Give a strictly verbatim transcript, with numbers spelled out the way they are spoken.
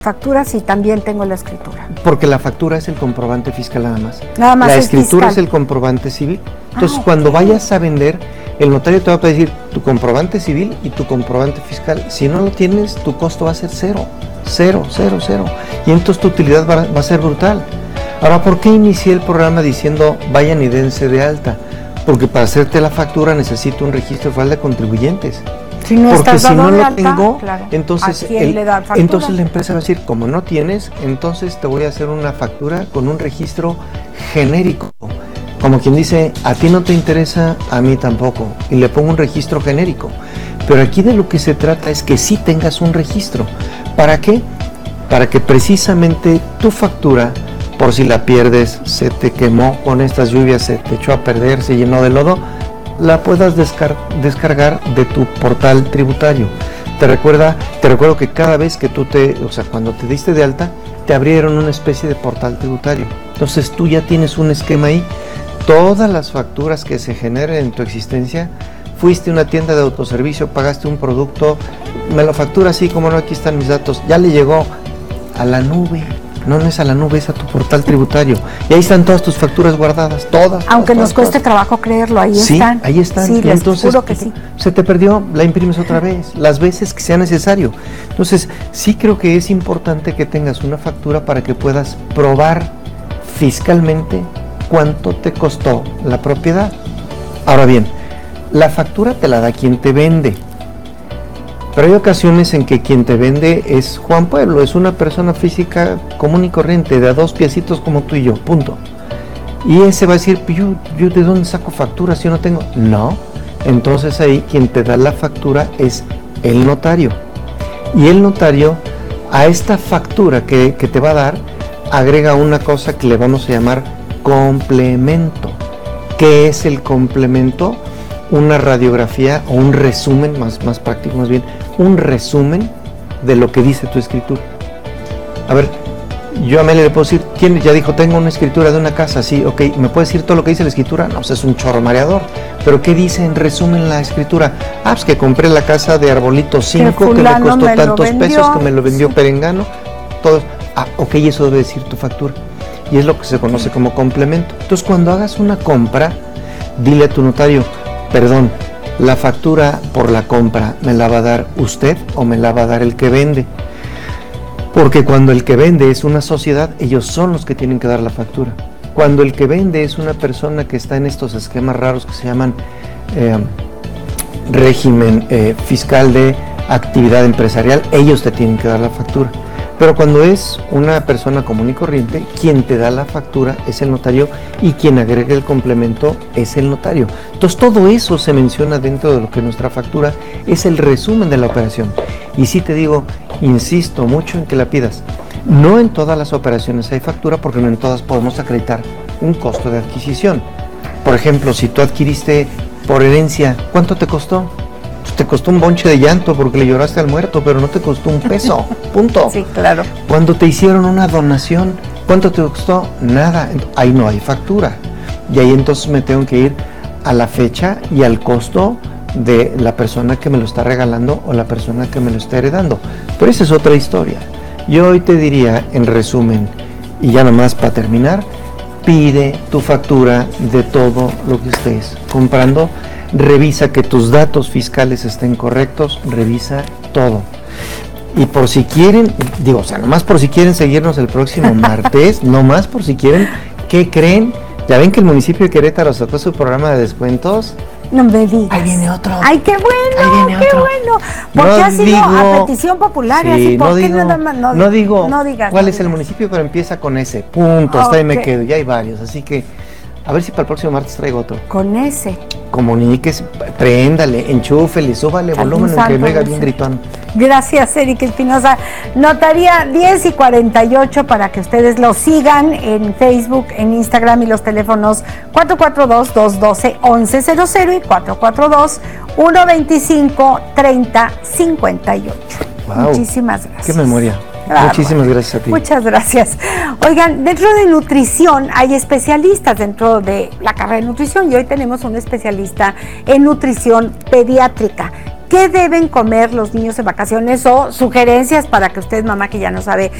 factura si también tengo la escritura? Porque la factura es el comprobante fiscal nada más. Nada más la es escritura fiscal. es el comprobante civil. Entonces, Ah, cuando okay. vayas a vender, el notario te va a pedir tu comprobante civil y tu comprobante fiscal. Si no lo tienes, tu costo va a ser cero. Cero, cero, cero. Y entonces tu utilidad va, va a ser brutal. Ahora, ¿por qué inicié el programa diciendo vayan y dense de alta? Porque para hacerte la factura necesito un registro federal de contribuyentes. Si no Porque estás si no dado de lo alta, tengo, claro. entonces, ¿A quién el- le da factura? entonces la empresa va a decir, como no tienes, entonces te voy a hacer una factura con un registro genérico. Como quien dice, a ti no te interesa, a mí tampoco. Y le pongo un registro genérico. Pero aquí de lo que se trata es que sí tengas un registro. ¿Para qué? Para que precisamente tu factura, por si la pierdes, se te quemó con estas lluvias, se te echó a perder, se llenó de lodo, la puedas descar- descargar de tu portal tributario. Te recuerda, te recuerdo que cada vez que tú te, o sea, cuando te diste de alta, te abrieron una especie de portal tributario. Entonces tú ya tienes un esquema ahí. Todas las facturas que se generen en tu existencia, fuiste a una tienda de autoservicio, pagaste un producto, me lo factura así, como no, aquí están mis datos, ya le llegó a la nube. No, no es a la nube, es a tu portal tributario. Y ahí están todas tus facturas guardadas, todas. Aunque todas, nos cueste todas. trabajo creerlo, ahí Sí, están. ahí están. Sí, Y les entonces, juro que sí. se te perdió, la imprimes otra vez, las veces que sea necesario. Entonces, sí creo que es importante que tengas una factura para que puedas probar fiscalmente cuánto te costó la propiedad. Ahora bien, la factura te la da quien te vende. Pero hay ocasiones en que quien te vende es Juan Pueblo, es una persona física común y corriente, de a dos piecitos como tú y yo, punto. Y ese va a decir, yo, yo ¿de dónde saco factura si yo no tengo? No, entonces ahí quien te da la factura es el notario. Y el notario a esta factura que, que te va a dar, agrega una cosa que le vamos a llamar complemento. ¿Qué es el complemento? Una radiografía o un resumen, más, más práctico más bien, un resumen de lo que dice tu escritura. A ver, yo a Amelia le puedo decir, ¿quién ya dijo, tengo una escritura de una casa? Sí, ok, ¿me puede decir todo lo que dice la escritura? No, pues es un chorro mareador. ¿Pero qué dice en resumen la escritura? Ah, pues que compré la casa de Arbolito cinco, que me costó me tantos vendió, pesos, que me lo vendió sí. Perengano, todo. Ah, ok, eso debe decir tu factura. Y es lo que se conoce como complemento. Entonces, cuando hagas una compra, dile a tu notario, perdón, la factura por la compra, ¿me la va a dar usted o me la va a dar el que vende? Porque cuando el que vende es una sociedad, ellos son los que tienen que dar la factura. Cuando el que vende es una persona que está en estos esquemas raros que se llaman eh, régimen eh, fiscal de actividad empresarial, ellos te tienen que dar la factura. Pero cuando es una persona común y corriente, quien te da la factura es el notario y quien agrega el complemento es el notario. Entonces todo eso se menciona dentro de lo que nuestra factura es el resumen de la operación. Y sí te digo, insisto mucho en que la pidas. No en todas las operaciones hay factura porque no en todas podemos acreditar un costo de adquisición. Por ejemplo, si tú adquiriste por herencia, ¿cuánto te costó? Pues te costó un bonche de llanto porque le lloraste al muerto, pero no te costó un peso, punto. Sí, claro. Cuando te hicieron una donación, ¿cuánto te costó? Nada, ahí no hay factura. Y ahí entonces me tengo que ir a la fecha y al costo de la persona que me lo está regalando o la persona que me lo está heredando. Pero esa es otra historia. Yo hoy te diría, en resumen, y ya nomás para terminar, pide tu factura de todo lo que estés comprando. Revisa que tus datos fiscales estén correctos, revisa todo. Y por si quieren, digo, o sea, nomás por si quieren seguirnos el próximo martes, nomás por si quieren, ¿qué creen? Ya ven que el municipio de Querétaro sacó su programa de descuentos. No me digas. Ahí viene otro. Ay, qué bueno, Ahí viene qué otro. bueno. Porque No ha sido digo- a petición popular, y Sí, así, ¿por no qué digo, nada más? no digo no digas, cuál no es el digas. municipio, pero empieza con ese. Punto, hasta ahí me Ok. quedo. Ya hay varios, así que a ver si para el próximo martes traigo otro. Con ese. Comuníquese, préndale, enchúfele, súbale Algún volumen, aunque santo me haga de bien ese. gritón. Gracias, Eric Espinosa. Notaría diez y cuarenta y ocho para que ustedes lo sigan en Facebook, en Instagram, y los teléfonos cuatro cuatro dos, dos uno dos, once cero cero y cuatro cuatro dos, uno dos cinco, tres cero cinco ocho. Wow. Muchísimas gracias. Qué memoria. Ah, Muchísimas bueno. gracias a ti. Muchas gracias. Oigan, dentro de nutrición hay especialistas dentro de la carrera de nutrición y hoy tenemos un especialista en nutrición pediátrica. ¿qué deben comer los niños en vacaciones? O sugerencias para que usted, mamá, que ya no sabe